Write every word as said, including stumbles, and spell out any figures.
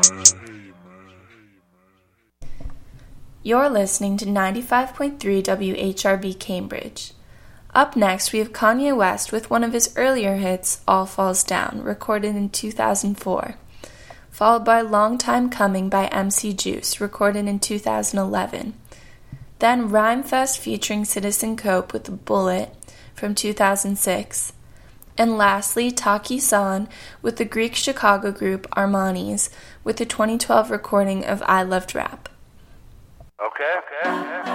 You're listening to ninety-five point three W H R B Cambridge. Up next, we have Kanye West with one of his earlier hits, All Falls Down, recorded in two thousand four, followed by Long Time Coming by M C Juice, recorded in two thousand eleven. Then Rhymefest featuring Citizen Cope with The Bullet from two thousand six. And lastly, Taki San with the Greek Chicago group Armani's with the twenty twelve recording of I Loved Rap. Okay, okay, okay.